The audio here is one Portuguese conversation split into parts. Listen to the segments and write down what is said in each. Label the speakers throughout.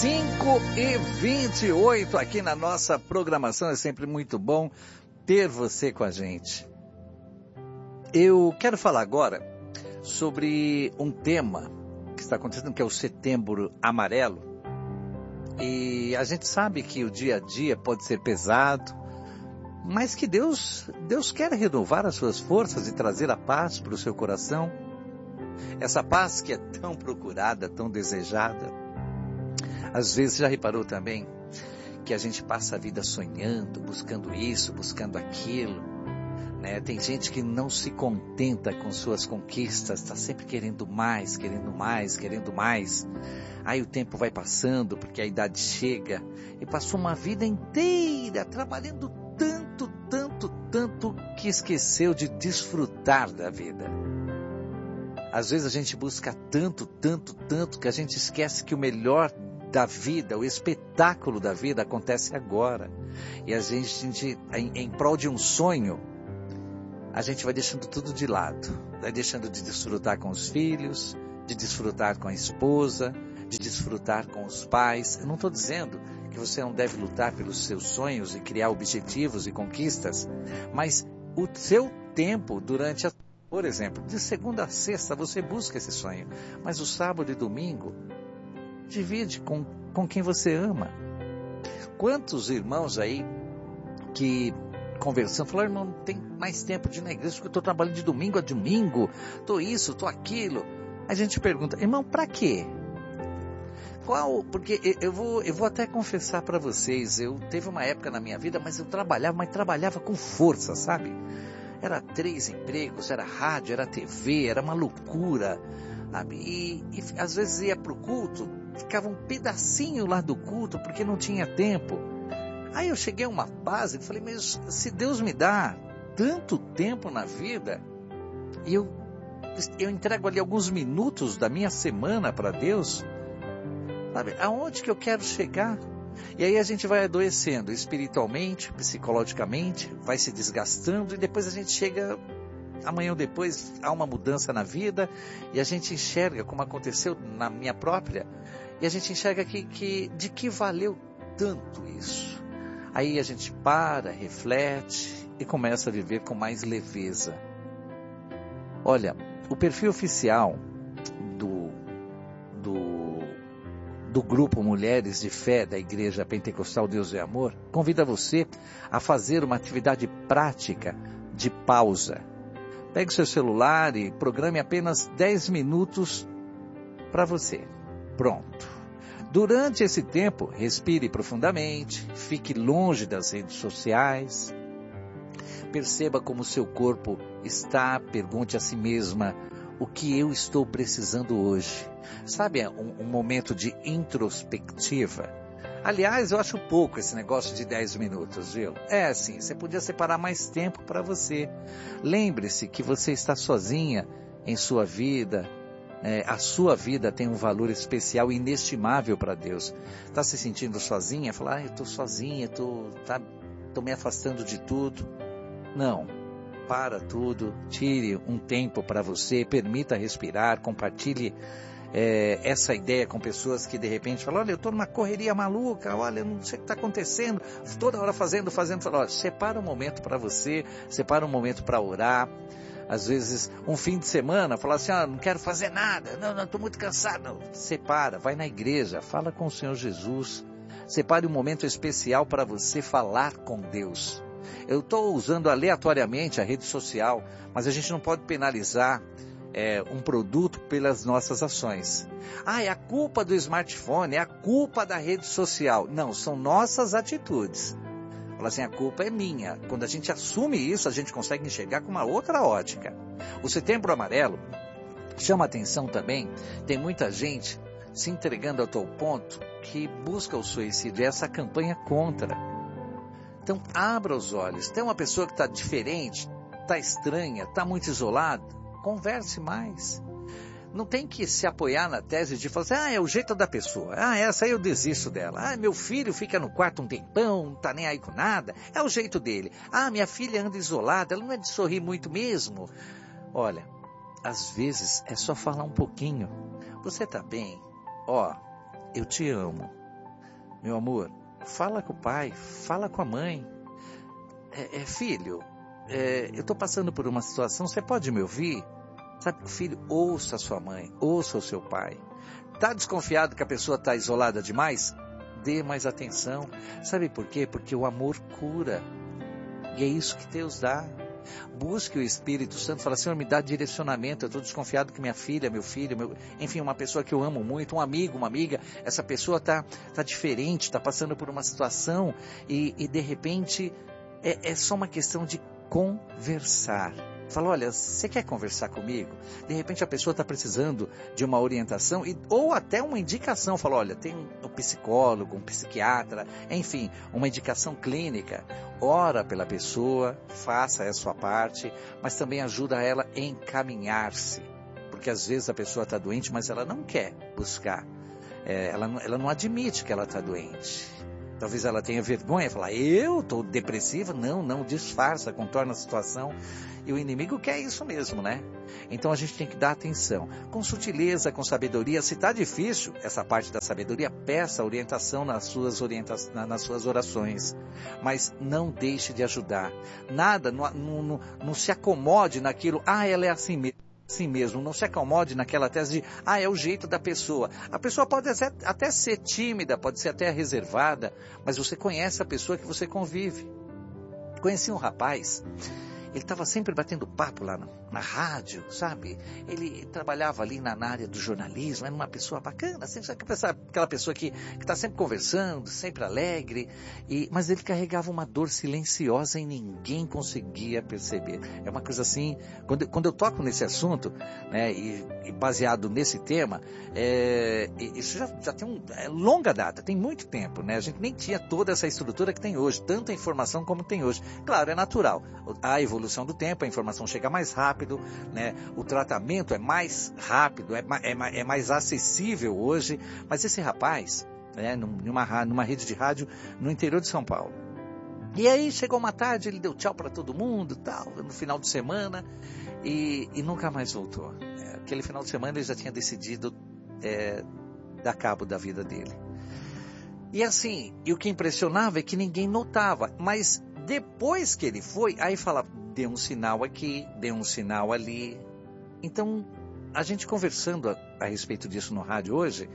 Speaker 1: 5h28 aqui na nossa programação. É sempre muito bom ter você com a gente. Eu quero falar agora sobre um tema que está acontecendo, que é o Setembro Amarelo. E a gente sabe que o dia a dia pode ser pesado, mas que Deus quer renovar as suas forças e trazer a paz para o seu coração. Essa paz que é tão procurada, tão desejada. Às vezes, já reparou também que a gente passa a vida sonhando, buscando isso, buscando aquilo, né? Tem gente que não se contenta com suas conquistas, está sempre querendo mais, querendo mais, querendo mais. Aí o tempo vai passando, porque a idade chega, e passou uma vida inteira trabalhando tanto, que esqueceu de desfrutar da vida. Às vezes a gente busca tanto, que a gente esquece que o melhor da vida, o espetáculo da vida acontece agora. E a gente em prol de um sonho, a gente vai deixando tudo de lado. Vai deixando de desfrutar com os filhos, de desfrutar com a esposa, de desfrutar com os pais. Eu não estou dizendo que você não deve lutar pelos seus sonhos e criar objetivos e conquistas, mas o seu tempo durante por exemplo, de segunda a sexta você busca esse sonho, mas o sábado e domingo divide com quem você ama. Quantos irmãos aí que conversando, falaram, irmão, não tem mais tempo de ir na igreja porque eu estou trabalhando de domingo a domingo, estou isso, estou aquilo. A gente pergunta, irmão, para quê? Porque eu vou até confessar para vocês, eu teve uma época na minha vida, mas eu trabalhava com força, sabe? Era 3 empregos, era rádio, era TV, era uma loucura, sabe? E às vezes ia para o culto, ficava um pedacinho lá do culto, porque não tinha tempo. Aí eu cheguei a uma base e falei, mas se Deus me dá tanto tempo na vida, e eu entrego ali alguns minutos da minha semana para Deus, sabe? Aonde que eu quero chegar? E aí a gente vai adoecendo espiritualmente, psicologicamente, vai se desgastando e depois a gente chega, amanhã ou depois, há uma mudança na vida e a gente enxerga como aconteceu na minha própria, e a gente enxerga que de que valeu tanto isso? Aí a gente para, reflete e começa a viver com mais leveza. Olha, o perfil oficial do grupo Mulheres de Fé da Igreja Pentecostal Deus é Amor, convida você a fazer uma atividade prática de pausa. Pegue seu celular e programe apenas 10 minutos para você. Pronto. Durante esse tempo, respire profundamente, fique longe das redes sociais, perceba como seu corpo está, pergunte a si mesma, o que eu estou precisando hoje? Sabe, um momento de introspectiva. Aliás, eu acho pouco esse negócio de 10 minutos, viu? É assim, você podia separar mais tempo para você. Lembre-se que você está sozinha em sua vida. A sua vida tem um valor especial e inestimável para Deus. Está se sentindo sozinha? Fala, eu estou sozinha, estou me afastando de tudo. Não. Para tudo, tire um tempo para você, permita respirar, compartilhe essa ideia com pessoas que de repente falam, olha, eu estou numa correria maluca, olha, eu não sei o que está acontecendo, toda hora fazendo, fala, olha, separa um momento para você, separa um momento para orar. Às vezes, um fim de semana, falar assim, não quero fazer nada, não, estou muito cansado. Não. Separa, vai na igreja, fala com o Senhor Jesus, separe um momento especial para você falar com Deus. Eu estou usando aleatoriamente a rede social, mas a gente não pode penalizar um produto pelas nossas ações. É a culpa do smartphone, é a culpa da rede social. Não, são nossas atitudes. Fala assim, a culpa é minha. Quando a gente assume isso, a gente consegue enxergar com uma outra ótica. O Setembro Amarelo chama atenção também, tem muita gente se entregando a tal ponto que busca o suicídio, e essa campanha contra. Então, abra os olhos. Tem uma pessoa que está diferente, está estranha, está muito isolada, converse mais. Não tem que se apoiar na tese de falar assim, é o jeito da pessoa. Essa aí eu desisto dela. Meu filho fica no quarto um tempão, não está nem aí com nada. É o jeito dele. Minha filha anda isolada, ela não é de sorrir muito mesmo. Olha, às vezes é só falar um pouquinho. Você está bem? Eu te amo. meu amor, fala com o pai, fala com a mãe. Filho, eu estou passando por uma situação, você pode me ouvir? Sabe, filho, ouça a sua mãe, ouça o seu pai. Está desconfiado que a pessoa está isolada demais? Dê mais atenção. Sabe por quê? Porque o amor cura. E é isso que Deus dá. Busque o Espírito Santo, fala, Senhor, me dá direcionamento, eu estou desconfiado que minha filha, meu filho, enfim, uma pessoa que eu amo muito, um amigo, uma amiga, essa pessoa está diferente, está passando por uma situação e de repente é só uma questão de conversar. Fala, olha, você quer conversar comigo? De repente a pessoa está precisando de uma orientação ou até uma indicação. Fala, olha, tem um psicólogo, um psiquiatra, enfim, uma indicação clínica. Ora pela pessoa, faça a sua parte, mas também ajuda ela a encaminhar-se. Porque às vezes a pessoa está doente, mas ela não quer buscar. Ela não admite que ela está doente. Talvez ela tenha vergonha, falar, eu estou depressiva? Não, disfarça, contorna a situação. E o inimigo quer isso mesmo, né? Então a gente tem que dar atenção. Com sutileza, com sabedoria. Se está difícil, essa parte da sabedoria, peça orientação nas suas orações. Mas não deixe de ajudar. Nada, não se acomode naquilo, ela é assim mesmo. Assim mesmo, não se acomode naquela tese de, é o jeito da pessoa. A pessoa pode até ser tímida, pode ser até reservada, mas você conhece a pessoa que você convive. Conheci um rapaz, ele estava sempre batendo papo lá na rádio, sabe? Ele trabalhava ali na área do jornalismo, era uma pessoa bacana, assim, aquela pessoa que está sempre conversando, sempre alegre, mas ele carregava uma dor silenciosa e ninguém conseguia perceber. É uma coisa assim, quando eu toco nesse assunto, né, e baseado nesse tema, isso já tem longa data, tem muito tempo, né? A gente nem tinha toda essa estrutura que tem hoje, tanta informação como tem hoje. Claro, é natural, a evolução do tempo, a informação chega mais rápido, né? O tratamento é mais rápido, é mais acessível hoje, mas esse rapaz, né, numa rede de rádio no interior de São Paulo, e aí chegou uma tarde, ele deu tchau para todo mundo, tal, no final de semana, e nunca mais voltou. Aquele final de semana ele já tinha decidido dar cabo da vida dele. E assim, e o que impressionava é que ninguém notava, mas depois que ele foi, aí falava, deu um sinal aqui, deu um sinal ali. Então, a gente conversando a respeito disso no rádio hoje,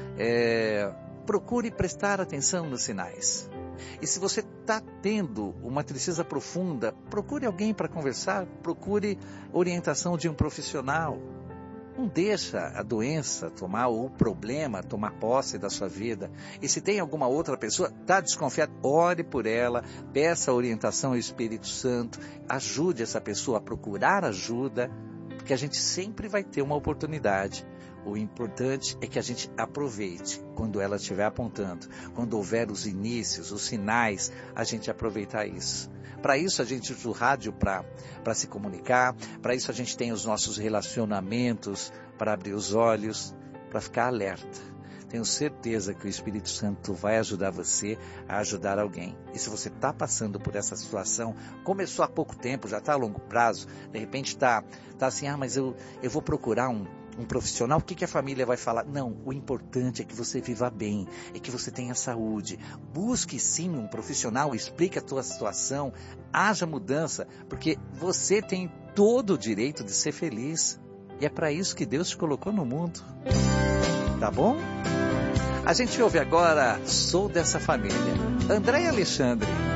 Speaker 1: procure prestar atenção nos sinais. E se você está tendo uma tristeza profunda, procure alguém para conversar, procure orientação de um profissional. Não deixa a doença ou o problema tomar posse da sua vida. E se tem alguma outra pessoa, está desconfiada, ore por ela, peça orientação ao Espírito Santo, ajude essa pessoa a procurar ajuda, porque a gente sempre vai ter uma oportunidade. O importante é que a gente aproveite quando ela estiver apontando, quando houver os inícios, os sinais, a gente aproveitar isso. Para isso a gente usa o rádio para se comunicar, para isso a gente tem os nossos relacionamentos, para abrir os olhos, para ficar alerta. Tenho certeza que o Espírito Santo vai ajudar você a ajudar alguém. E se você está passando por essa situação, começou há pouco tempo, já está a longo prazo, de repente está assim, mas eu vou procurar um profissional, o que a família vai falar? Não, o importante é que você viva bem, é que você tenha saúde. Busque sim um profissional, explique a tua situação, haja mudança, porque você tem todo o direito de ser feliz. E é para isso que Deus te colocou no mundo. Tá bom? A gente ouve agora Sou Dessa Família. André e Alexandre.